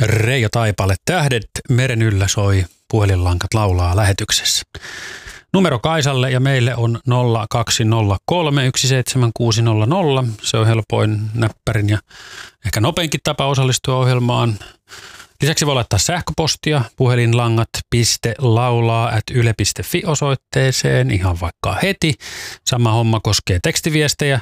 Reijo Taipale, Tähdet meren yllä soi, puhelinlankat laulaa lähetyksessä. Numero Kaisalle ja meille on 0203 17600. Se on helpoin, näppärin ja ehkä nopeinkin tapa osallistua ohjelmaan. Lisäksi voi laittaa sähköpostia puhelinlangat.laulaa@yle.fi osoitteeseen ihan vaikka heti. Sama homma koskee tekstiviestejä.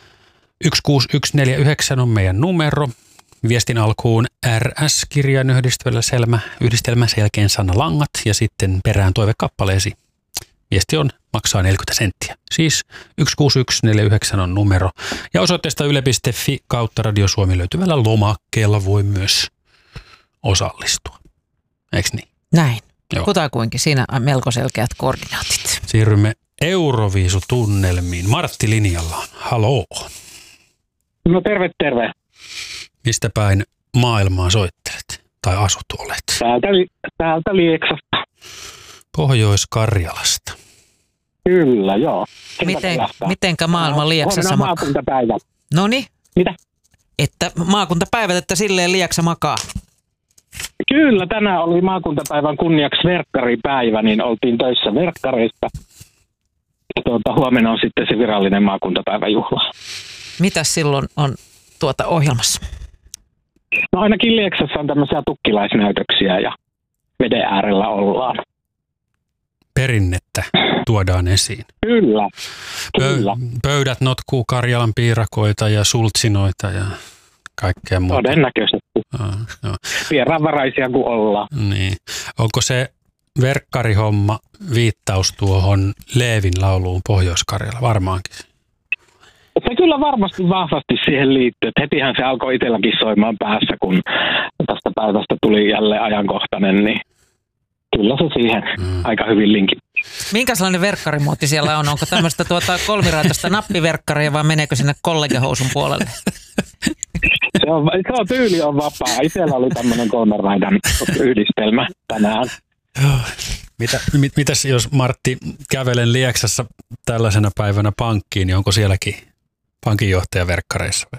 16149 on meidän numero. Viestin alkuun RS-kirjan yhdistelmä, sen jälkeen sana langat ja sitten perään toivekappaleesi. Viesti maksaa 40 senttiä. Siis 16149 on numero. Ja osoitteesta yle.fi kautta Radio Suomi löytyvällä lomakkeella voi myös osallistua. Eikö niin? Näin. Joo. Kutakuinkin. Siinä on melko selkeät koordinaatit. Siirrymme Euroviisutunnelmiin. Martti linjalla. Haloo. No terve, terve. Mistä päin maailmaa soittelet tai asut olet? Täältä Lieksasta. Pohjois-Karjalasta. Kyllä, joo. Mitenkä maailman Lieksassa makaa? Maakuntapäivä. Noniin. Mitä? Että maakuntapäivät, että silleen Lieksa makaa. Kyllä, tänään oli maakuntapäivän kunniaksi verkkaripäivä, niin oltiin töissä verkkareista. Ja huomenna on sitten se virallinen maakuntapäiväjuhla. Mitäs silloin on ohjelmassa? No ainakin Lieksassa on tämmöisiä tukkilaisnäytöksiä ja veden äärellä ollaan. Perinnettä tuodaan esiin. Kyllä. Pöydät notkuu Karjalan piirakoita ja sultsinoita ja kaikkea muuta. Todennäköisesti. Vieraanvaraisia kuin ollaan. Niin. Onko se verkkarihomma viittaus tuohon Leevin lauluun Pohjois-Karjala? Varmaankin. Se kyllä varmasti vahvasti siihen liittyy. Hetihän se alkoi itselläkin soimaan päässä, kun tästä päivästä tuli jälleen ajankohtainen, niin kyllä se siihen aika hyvin linkin. Minkälainen verkkarimuotti siellä on? Onko tämmöistä kolmiraitaista nappiverkkaria vai meneekö sinne kollegehousun puolelle? Se on tyyli on vapaa. Itsellä oli tämmöinen 3 raidan yhdistelmä tänään. Mitäs jos Martti kävelen Lieksassa tällaisena päivänä pankkiin, niin onko sielläkin pankinjohtaja verkkareissa?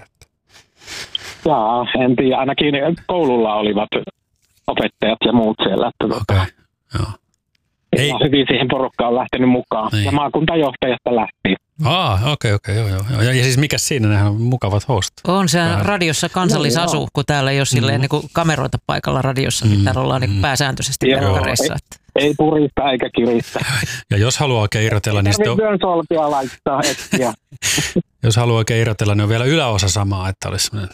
Jaa, en tiedä. Ainakin koululla olivat opettajat ja muut siellä. Okei, joo. Ei. Hyvin siihen porukkaan lähtenyt mukaan. Niin. Ja maakuntajohtajasta lähti. Okei, joo. Ja siis mikäs siinä, nehän on mukavat host. On se radiossa kansallisasu, kun täällä ei ole silleen niin kuin kameroita paikalla radiossa, niin täällä ollaan niin pääsääntöisesti verkkareissa. Ei purista eikä kiristä. Ja jos haluaa oikein irrotella, niin sitten solpia laittaa etsiä. Jos haluaa oikein irrotella, niin on vielä yläosa samaa, että olisi semmoinen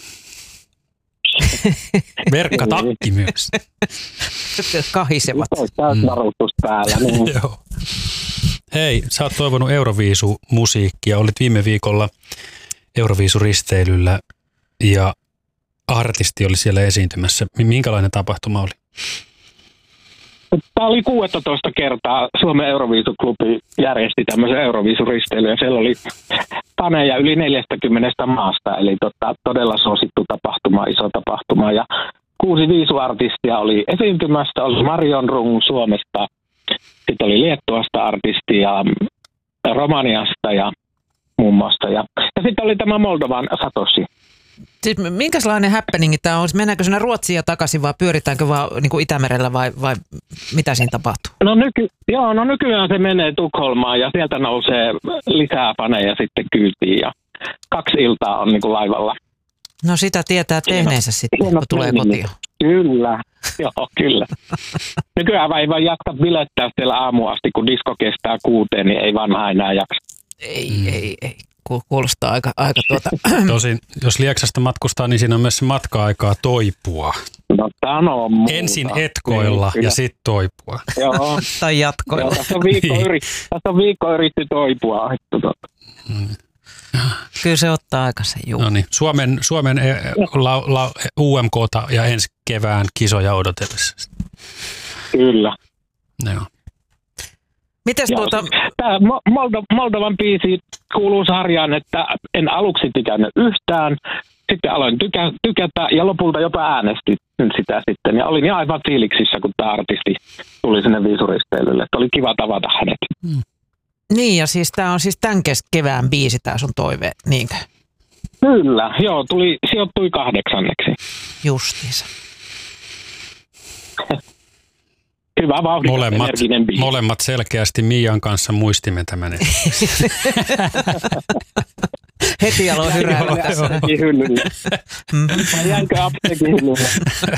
verkkatakki myös. Kahisevat. Täysvaruutus päällä. Niin. Joo. Hei, sä oot toivonut Euroviisu-musiikkia. Olit viime viikolla Euroviisuristeilyllä ja artisti oli siellä esiintymässä. Minkälainen tapahtuma oli? Tämä oli 16 kertaa Suomen Euroviisuklubi järjesti tämmöisen Euroviisuristeilyn ja siellä oli paneja yli 40 maasta, eli todella suosittu tapahtuma, iso tapahtuma. Ja 6 viisuartistia oli esiintymästä, oli Marion Rung Suomesta, sitten oli Liettuasta artisti ja Romaniasta ja muun muassa. Ja sitten oli tämä Moldovan Satoshi. Siis minkälainen happeningi tämä on? Mennäänkö sinne Ruotsiin ja takaisin vai pyöritäänkö vaan niin kuin Itämerellä vai mitä siinä tapahtuu? No nykyään se menee Tukholmaan ja sieltä nousee lisää paneja sitten kyytiin ja 2 iltaa on niin kuin laivalla. No sitä tietää tehneensä sitten, kun tulee kotiin. Kyllä, joo kyllä. Nykyään ei vaan jaksa bilettää siellä aamuun asti, kun disko kestää 6, niin ei vanha enää jaksa. Ei. Kuulostaa aika Tosin, jos Lieksasta matkustaa, niin siinä on myös matka-aikaa toipua. No sano muuta. Ensin etkoilla ja sitten toipua. Joo. Tai jatkoilla. Joo, tässä on viikko yritti toipua. Kyllä se ottaa aikansa, juu. No niin, Suomen UMK:ta ja ensi kevään kisoja odotellessa. Kyllä. Joo. Mites Tämä Moldovan biisi kuuluu sarjaan, että en aluksi tykännyt yhtään, sitten aloin tykätä ja lopulta jopa äänestin sitä sitten. Ja olin aivan fiiliksissä, kun tämä artisti tuli sinne viisuristeilylle, että oli kiva tavata hänet. Niin, ja siis tämä on siis tämän kevään biisi, tämä sun toive, niinkö? Kyllä, joo, sijoittui 8. Justiinsa. hyvä vauhdikas energinen biisi. Molemmat selkeästi Mian kanssa muistimme tämän. Heti aloin hyräällä tässä. Jäinkö apteekin hyllylle?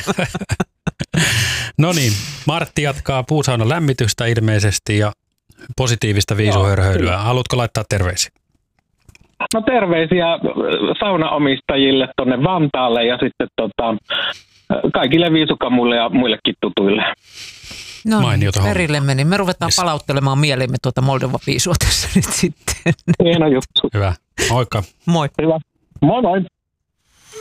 No niin, Martti jatkaa puusaunan lämmitystä ilmeisesti ja positiivista viisuhörhöilyä. Haluatko laittaa terveisiä? No terveisiä saunaomistajille tuonne Vantaalle ja sitten kaikille viisukamuille ja muillekin tutuille. No Mainiota hommaa. perille meni. Me ruvetaan palauttelemaan mielimme tuota Moldova-viisua tässä nyt sitten. Hieno juttu. Hyvä. Moikka. Moi. Hyvä. Moi moi.